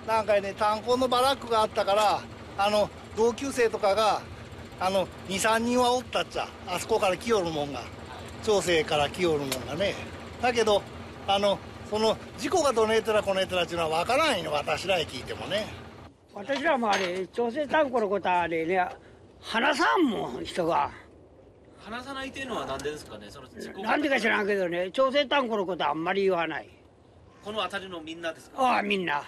なんかね、炭鉱のバラックがあったから、同級生とかが、2、3人はおったっちゃ。あそこから来よるもんが。長生から来よるもんがね。だけど、その事故がどねえてらこねえてらっていうのは分からないの、私らへ聞いてもね。 私らもあれ、長生炭鉱のことはあれね、話さんもん、人が。 話さないというのは何でですかね。 なんでか知らんけどね、長生炭鉱のことはあんまり言わない。 この辺りのみんなですか。 ああ、みんな。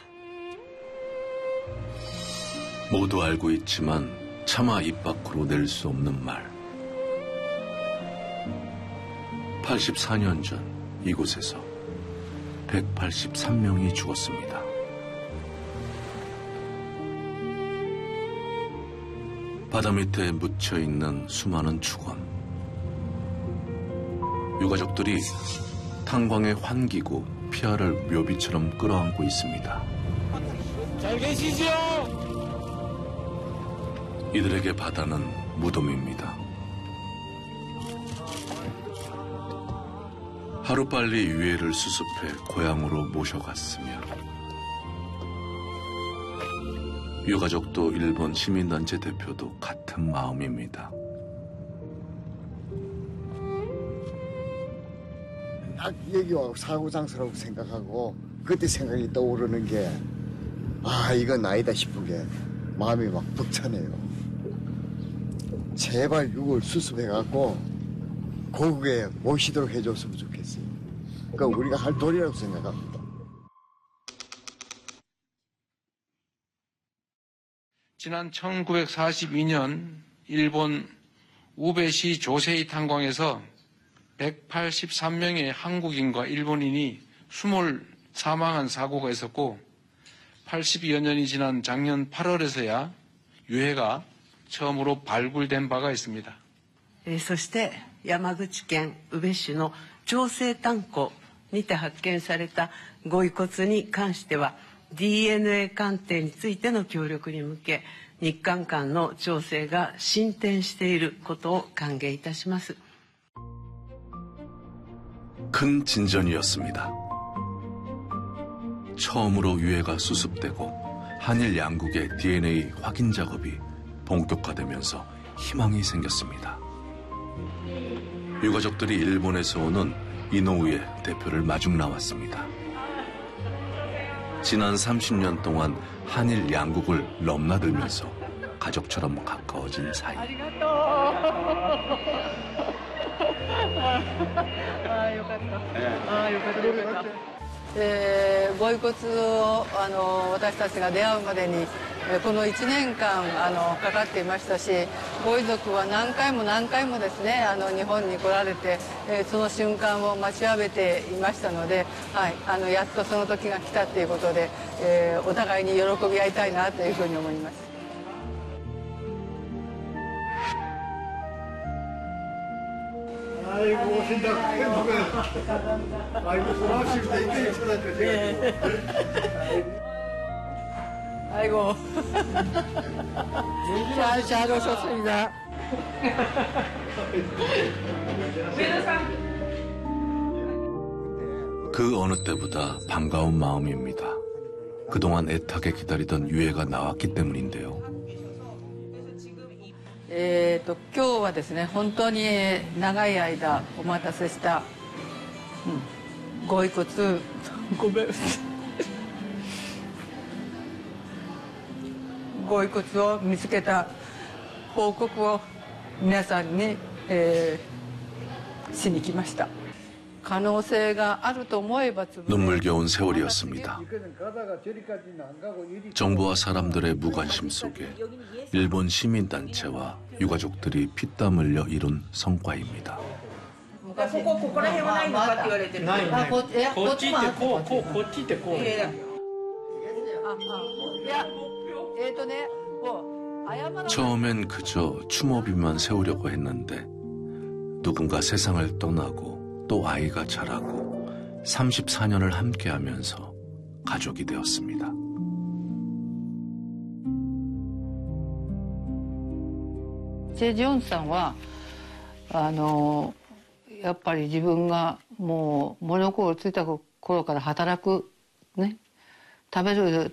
모두 알고 있지만 차마 입 밖으로 낼 수 없는 말. 84년 전 이곳에서 183명이 죽었습니다. 바다 밑에 묻혀있는 수많은 축원. 유가족들이 탄광에 환기고 피아를 묘비처럼 끌어안고 있습니다. 잘 계시죠? 이들에게 바다는 무덤입니다. 하루빨리 유해를 수습해 고향으로 모셔갔으며 유가족도 일본 시민단체 대표도 같은 마음입니다. 여기 와 사고장소라고 생각하고 그때 생각이 떠오르는 게 이건 아니다 싶은 게 마음이 막 벅차네요. 제발 이걸 수습해갖고 고국에 모시도록 해줬으면 좋겠어요. 그러니까 우리가 할 도리라고 생각합니다. 지난 1942년 일본 우베시 조세이 탄광에서 183명의 한국인과 일본인이 숨을 사망한 사고가 있었고 82여 년이 지난 작년 8월에서야 유해가 처음으로 발굴된 바가 있습니다. そして山口県宇部市の長生炭鉱にて発見されたご遺骨に関しては DNA 鑑定についての協力に向け日韓間の調整が進展していることを歓迎いたします。 큰 진전이었습니다. 처음으로 유해가 수습되고 한일 양국의 DNA 확인 작업이 본격화되면서 희망이 생겼습니다. 유가족들이 일본에서 오는 이노우에 대표를 마중 나왔습니다. 지난 30년 동안 한일 양국을 넘나들면서 가족처럼 가까워진 사이. 네. ご遺骨を私たちが出会うまでにこの1年間かかっていましたし、ご遺族は何回も何回もですね日本に来られてその瞬間を待ちわびていましたので、やっとその時が来たということで、お互いに喜び合いたいなというふうに思います。 아이고 진짜 행복해. 아이고 고맙습니다. 이렇게 찾아주세요. 아이고 잘 오셨습니다. 그 어느 때보다 반가운 마음입니다. 그동안 애타게 기다리던 유해가 나왔기 때문인데요. 今日はですね本当に長い間お待たせした、ご遺骨ごめんご遺骨を見つけた報告を皆さんに、しに来ました。 눈물겨운 세월이었습니다. 정부와 사람들의 무관심 속에 일본 시민단체와 유가족들이 피땀 흘려 이룬 성과입니다. 처음엔 그저 추모비만 세우려고 했는데 누군가 세상을 떠나고 또 아이가 자라고 34년을 함께하면서 가족이 되었습니다. 제지온さんはやっぱり自分がもう物心ついた頃から働くね食べる